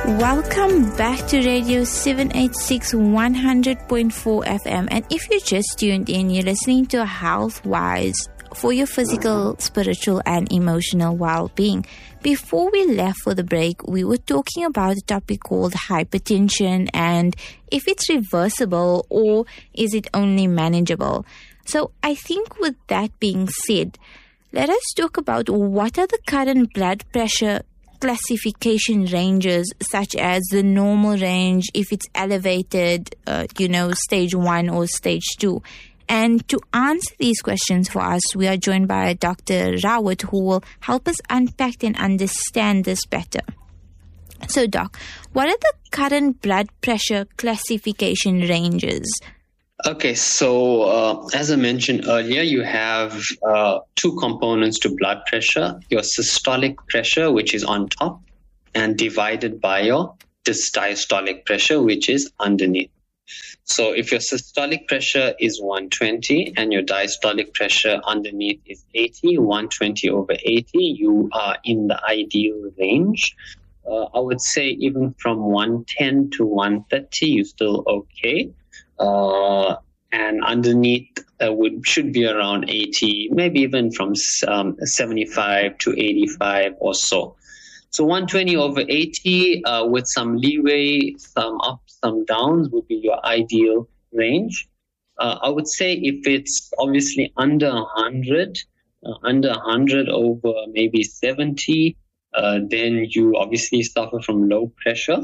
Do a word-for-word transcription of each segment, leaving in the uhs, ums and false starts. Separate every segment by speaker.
Speaker 1: Welcome back to Radio seven eighty-six one hundred point four F M. And if you just tuned in, you're listening to Health-Wise for your physical, spiritual, and emotional well-being. Before we left for the break, we were talking about a topic called hypertension and if it's reversible or is it only manageable. So I think with that being said, let us talk about what are the current blood pressure classification ranges, such as the normal range, if it's elevated, uh, you know, stage one or stage two. And to answer these questions for us, we are joined by Doctor Rawat, who will help us unpack and understand this better. So, Doc, what are the current blood pressure classification ranges?
Speaker 2: Okay, so uh, as I mentioned earlier, you have uh, two components to blood pressure, your systolic pressure, which is on top, and divided by your diastolic pressure, which is underneath. So if your systolic pressure is one twenty and your diastolic pressure underneath is eighty, one twenty over eighty, you are in the ideal range. Uh, I would say even from one ten to one thirty, you're still okay. Uh, and underneath uh, would should be around eighty, maybe even from um, seventy-five to eighty-five or so. So one twenty over eighty uh, with some leeway, some ups, some downs would be your ideal range. Uh, I would say if it's obviously under one hundred, uh, under one hundred over maybe seventy, uh, then you obviously suffer from low pressure.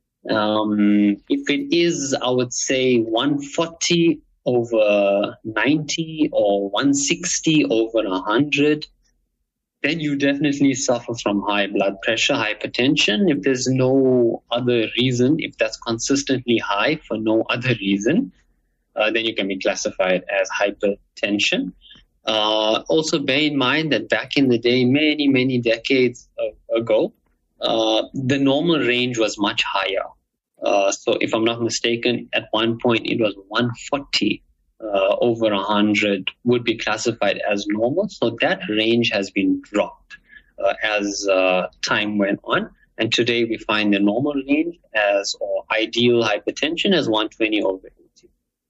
Speaker 2: Um, if it is, I would say one forty over ninety or one sixty over one hundred, then you definitely suffer from high blood pressure, hypertension. If there's no other reason, if that's consistently high for no other reason, uh, then you can be classified as hypertension. Uh, also bear in mind that back in the day, many, many decades ago, uh, the normal range was much higher. Uh, so if I'm not mistaken, at one point it was one forty uh, over one hundred would be classified as normal. So that range has been dropped uh, as uh, time went on. And today we find the normal range as or ideal hypertension as one twenty over eighty.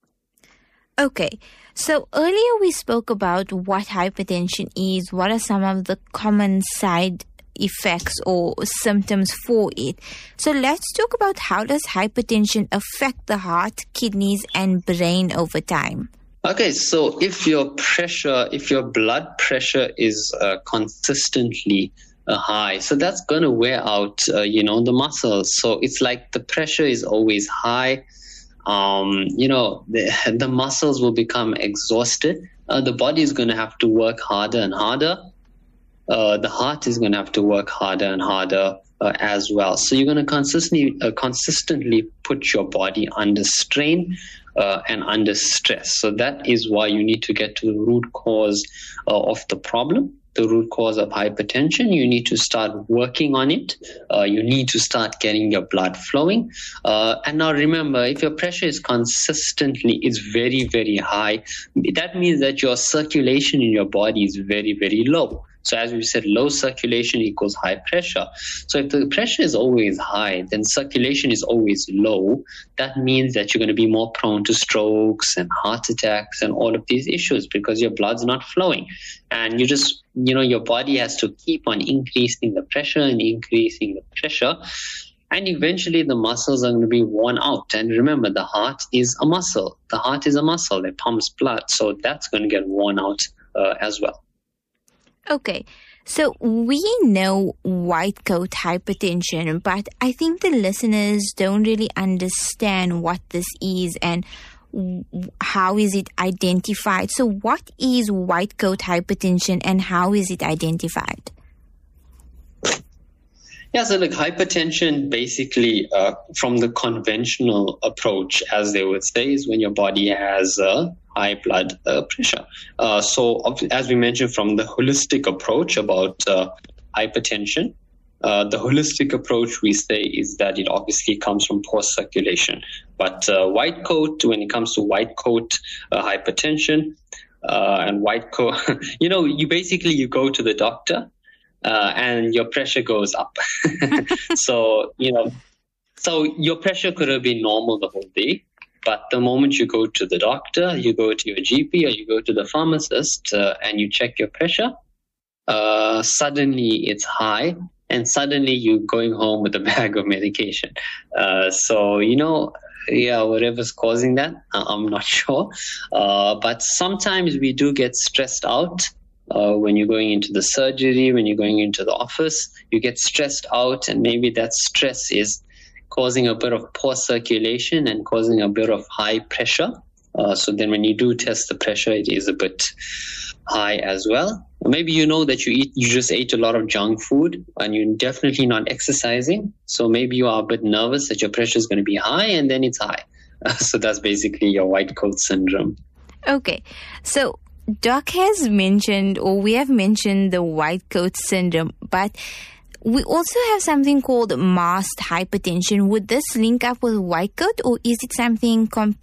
Speaker 1: Okay. So earlier we spoke about what hypertension is, what are some of the common side effects or symptoms for it. So let's talk about how does hypertension affect the heart, kidneys, and brain over time.
Speaker 2: Okay, so if your pressure, if your blood pressure is uh, consistently uh, high, so that's going to wear out, uh, you know, the muscles. So it's like the pressure is always high. Um, you know, the, the muscles will become exhausted. Uh, the body is going to have to work harder and harder. Uh, the heart is going to have to work harder and harder uh, as well. So you're going to consistently, uh, consistently put your body under strain uh, and under stress. So that is why you need to get to the root cause uh, of the problem, the root cause of hypertension. You need to start working on it. Uh, you need to start getting your blood flowing. Uh, and now remember, if your pressure is consistently, is very, very high, that means that your circulation in your body is very, very low. So as we said, low circulation equals high pressure. So if the pressure is always high, then circulation is always low. That means that you're going to be more prone to strokes and heart attacks and all of these issues because your blood's not flowing. And you just, you know, your body has to keep on increasing the pressure and increasing the pressure. And eventually the muscles are going to be worn out. And remember, the heart is a muscle. The heart is a muscle. It pumps blood. So that's going to get worn out uh, as well.
Speaker 1: Okay, so we know white coat hypertension, but I think the listeners don't really understand what this is and how is it identified. So what is white coat hypertension and how is it identified?
Speaker 2: Yeah, so like hypertension basically uh, from the conventional approach, as they would say, is when your body has uh, high blood uh, pressure. Uh, so as we mentioned from the holistic approach about uh, hypertension, uh, the holistic approach we say is that it obviously comes from poor circulation. But uh, white coat, when it comes to white coat uh, hypertension uh, and white coat, you know, you basically you go to the doctor. Uh, and your pressure goes up. So, you know, So your pressure could have been normal the whole day, but the moment you go to the doctor, you go to your G P or you go to the pharmacist uh, and you check your pressure, uh, suddenly it's high and suddenly you're going home with a bag of medication. Uh, so, you know, yeah, whatever's causing that, I'm not sure. Uh, but sometimes we do get stressed out. Uh, when you're going into the surgery, when you're going into the office, you get stressed out, and maybe that stress is causing a bit of poor circulation and causing a bit of high pressure. Uh, so then when you do test the pressure, it is a bit high as well. Maybe you know that you eat, you just ate a lot of junk food and you're definitely not exercising. So maybe you are a bit nervous that your pressure is going to be high, and then it's high. Uh, so that's basically your white coat syndrome.
Speaker 1: Okay. So Doc has mentioned, or we have mentioned, the white coat syndrome, but we also have something called masked hypertension. Would this link up with white coat, or is it something com-